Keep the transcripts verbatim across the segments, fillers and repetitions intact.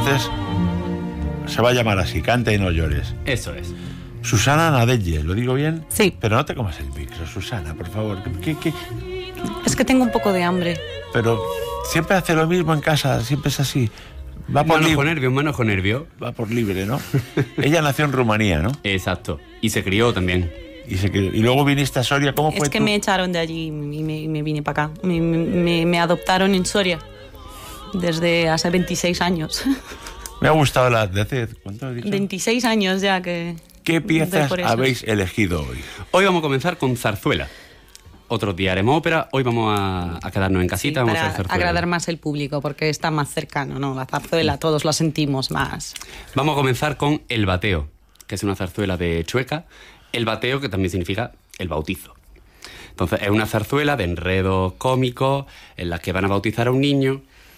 Entonces, se va a llamar así, Canta y no llores. Eso es. Susana Nadelle, ¿lo digo bien? Sí. Pero no te comas el micro, Susana, por favor. ¿Qué, qué? Es que tengo un poco de hambre. Pero siempre hace lo mismo en casa, siempre es así. Va por Manojo libre. nervio, manojo nervio. Va por libre, ¿no? Ella nació en Rumanía, ¿no? Exacto. Y se crió también. Y, se, y luego viniste a Soria, ¿cómo fue Es que tú? me echaron de allí y me, me vine para acá. Me, me, me adoptaron en Soria desde hace veintiséis años. Me ha gustado la... ¿De hace cuánto he dicho? veintiséis años ya que... ¿Qué piezas por eso. habéis elegido hoy? Hoy vamos a comenzar con zarzuela. Otros días haremos ópera. Hoy vamos a, a quedarnos en casita. Sí, vamos para a hacer zarzuela. agradar más el público, porque está más cercano, ¿no? La zarzuela, todos la sentimos más. Vamos a comenzar con El Bateo, que es una zarzuela de Chueca. El bateo, que también significa el bautizo. Entonces, es una zarzuela de enredos cómicos en las que van a bautizar a un niño.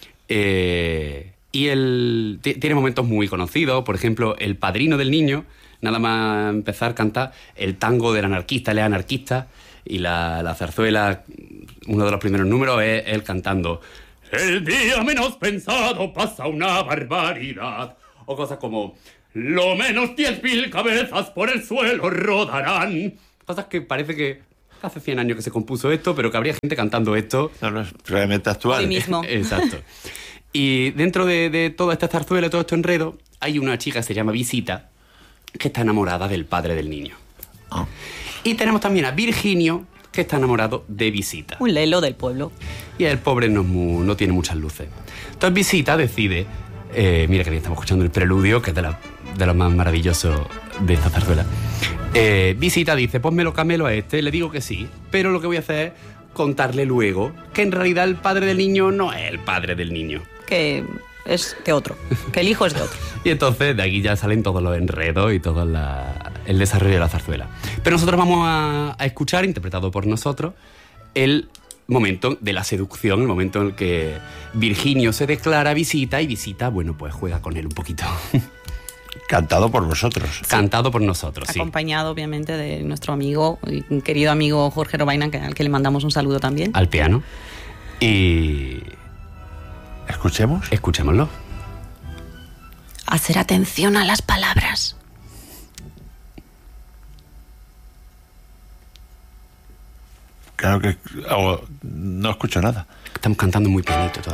Eh, y el, t- tiene momentos muy conocidos. Por ejemplo, el padrino del niño, nada más empezar a cantar el tango del anarquista, él es anarquista. Y la, la zarzuela, uno de los primeros números, es él cantando el día menos pensado pasa una barbaridad. O cosas como... Lo menos diez mil cabezas por el suelo rodarán. Cosas que parece que hace cien años que se compuso esto, pero que habría gente cantando esto. No, no es realmente actual. Hoy mismo. Exacto. Y dentro de, de toda esta zarzuela, todo este enredo, hay una chica que se llama Visita, que está enamorada del padre del niño. Oh. Y tenemos también a Virginio, que está enamorado de Visita. Un lelo del pueblo. Y el pobre no, es mu- no tiene muchas luces. Entonces Visita decide... Eh, mira que bien, estamos escuchando el preludio, que es de, la, de lo más maravilloso de esta zarzuela. Eh, Visita dice, pues me lo camelo a este, le digo que sí, pero lo que voy a hacer es contarle luego que en realidad el padre del niño no es el padre del niño. Que es de otro, que el hijo es de otro. Y entonces de aquí ya salen todos los enredos y todo la, el desarrollo de la zarzuela. Pero nosotros vamos a, a escuchar, interpretado por nosotros, el momento de la seducción, el momento en el que Virginio se declara a Visita y Visita, bueno, pues juega con él un poquito. Cantado por vosotros. Cantado por nosotros, sí. Acompañado, obviamente, de nuestro amigo, y un querido amigo Jorge Robaina, que, al que le mandamos un saludo también. Al piano. Y... ¿Escuchemos? escuchémoslo. Hacer atención a las palabras. Claro que oh, no escucho nada. Estamos cantando muy pianito todavía.